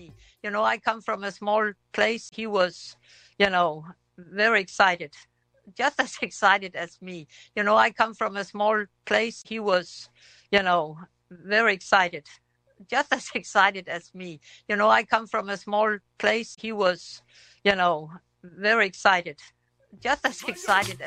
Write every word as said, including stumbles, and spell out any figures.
me. You know, I come from a small place. He was, you know, very excited, just as excited as me. You know, I come from a small place. He was, you know, very excited, just as excited as me. You know, I come from a small place. He was, you know, very excited, just as excited